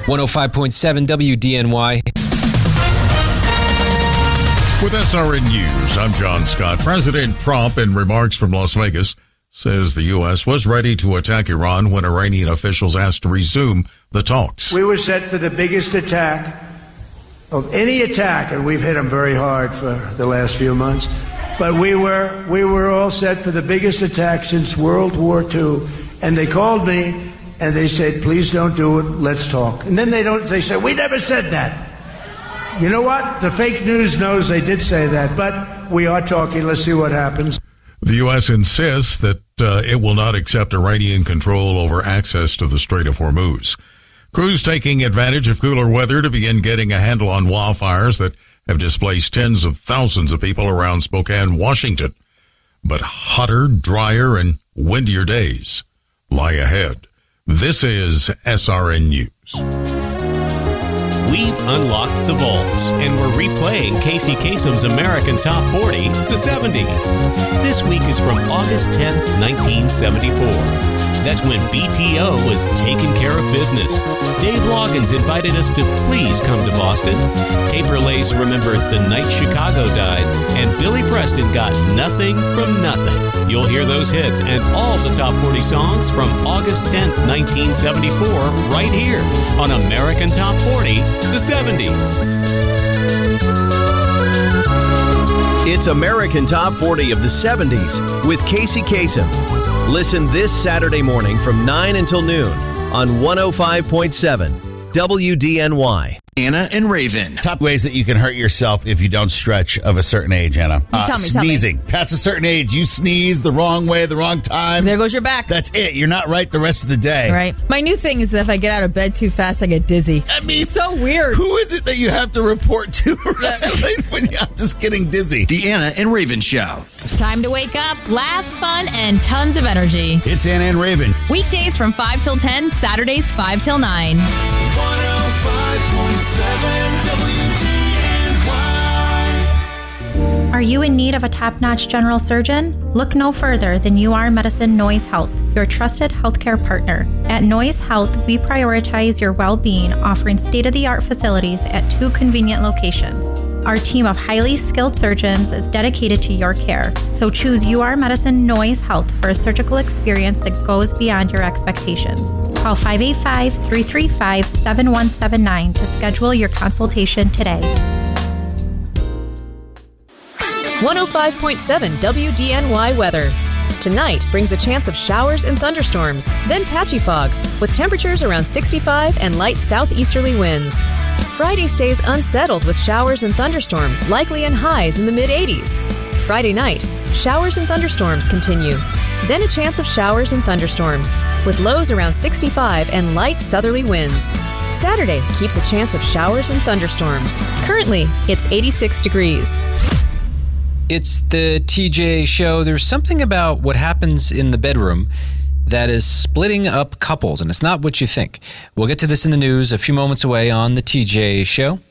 105.7 WDNY. With SRN News, I'm John Scott. President Trump, in remarks from Las Vegas, says the U.S. was ready to attack Iran when Iranian officials asked to resume the talks. We were set for the biggest attack of any attack, and we've hit them very hard for the last few months. But we were all set for the biggest attack since World War II. And they called me and they said, please don't do it. Let's talk. And then they said, we never said that. You know what? The fake news knows they did say that, but we are talking. Let's see what happens. The U.S. insists that it will not accept Iranian control over access to the Strait of Hormuz. Crews taking advantage of cooler weather to begin getting a handle on wildfires that have displaced tens of thousands of people around Spokane, Washington. But hotter, drier, and windier days lie ahead. This is SRN News. We've unlocked the vaults, and we're replaying Casey Kasem's American Top 40, the 70s. This week is from August 10th, 1974. That's when BTO was taking care of business. Dave Loggins invited us to please come to Boston. Paper Lace remembered the night Chicago died, and Billy Preston got nothing from nothing. You'll hear those hits and all the top 40 songs from August 10th, 1974, right here on American Top 40, the 70s. It's American Top 40 of the 70s with Casey Kasem. Listen this Saturday morning from 9 until noon on 105.7 WDNY. Anna and Raven. Top ways that you can hurt yourself if you don't stretch of a certain age, Anna. Sneezing. Past a certain age, you sneeze the wrong way, the wrong time. There goes your back. That's it. You're not right the rest of the day. Right. My new thing is that if I get out of bed too fast, I get dizzy. I mean, it's so weird. Who is it that you have to report to when you're just getting dizzy? The Anna and Raven Show. Time to wake up, laughs, fun, and tons of energy. It's Anna and Raven. Weekdays from 5 till 10, Saturdays 5 till 9. 105.7 WDNY. Are you in need of a top-notch general surgeon? Look no further than UR Medicine Noise Health, your trusted healthcare partner. At Noise Health, we prioritize your well-being, offering state-of-the-art facilities at 2 convenient locations. Our team of highly skilled surgeons is dedicated to your care, so choose UR Medicine Noise Health for a surgical experience that goes beyond your expectations. Call 585-335-7179 to schedule your consultation today. 105.7 WDNY weather. Tonight brings a chance of showers and thunderstorms, then patchy fog, with temperatures around 65 and light southeasterly winds. Friday stays unsettled with showers and thunderstorms, likely in highs in the mid-80s. Friday night, showers and thunderstorms continue. Then a chance of showers and thunderstorms, with lows around 65 and light southerly winds. Saturday keeps a chance of showers and thunderstorms. Currently, it's 86 degrees. It's the TJ Show. There's something about what happens in the bedroom that is splitting up couples, and it's not what you think. We'll get to this in the news a few moments away on the TJ Show.